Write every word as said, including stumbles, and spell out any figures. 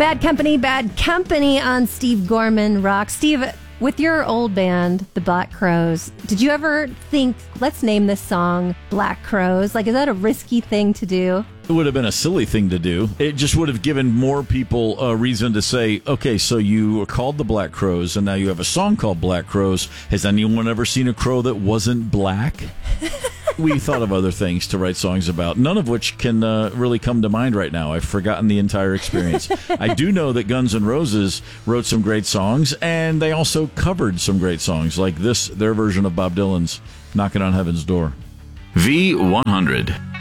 Bad Company, Bad Company on Steve Gorman Rock. Steve, with your old band, the Black Crowes, did you ever think, let's name this song Black Crowes? Like, is that a risky thing to do? It would have been a silly thing to do. It just would have given more people a reason to say, okay, so you were called the Black Crowes, and now you have a song called Black Crowes. Has anyone ever seen a crow that wasn't black? We thought of other things to write songs about, none of which can uh, really come to mind right now. I've forgotten the entire experience. I do know that Guns N' Roses wrote some great songs, and they also covered some great songs, like this, their version of Bob Dylan's Knocking on Heaven's Door. V one hundred.